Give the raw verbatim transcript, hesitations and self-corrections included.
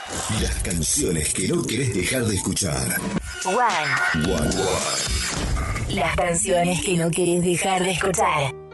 Las canciones que no querés dejar de escuchar. One. One, one. Las canciones que no querés dejar de escuchar.